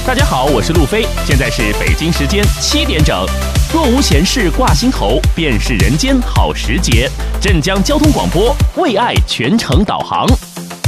大家好，我是路飞，现在是北京时间7点整。若无闲事挂心头，便是人间好时节。镇江交通广播为爱全程导航。